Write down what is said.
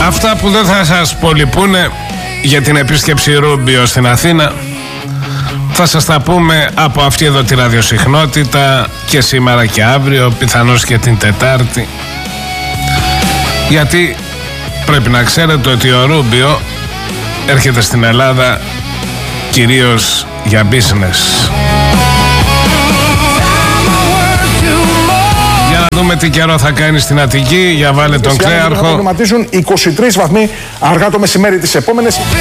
Αυτά που δεν θα σας πολυπούνε για την επίσκεψη Ρούμπιο στην Αθήνα θα σας τα πούμε από αυτή εδώ τη ραδιοσυχνότητα και σήμερα και αύριο, πιθανώς και την Τετάρτη. Γιατί πρέπει να ξέρετε ότι ο Ρούμπιο έρχεται στην Ελλάδα κυρίως για business. Για να δούμε τι καιρό θα κάνει στην Αττική. Για βάλε τον Κλέαρχο. Θα 23 βαθμοί αργά το μεσημέρι της επόμενης.